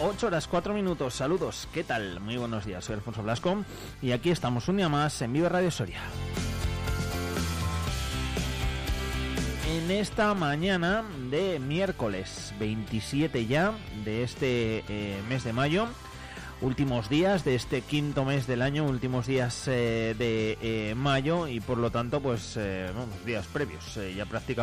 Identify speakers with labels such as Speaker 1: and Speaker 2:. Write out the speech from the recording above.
Speaker 1: 8 horas 4 minutos. Saludos, ¿qué tal? Muy buenos días, soy Alfonso Blasco y aquí estamos un día más en Vive Radio Soria. En esta mañana de miércoles 27 ya de este mes de mayo, últimos días de este quinto mes del año, últimos días de mayo y por lo tanto pues días previos ya prácticamente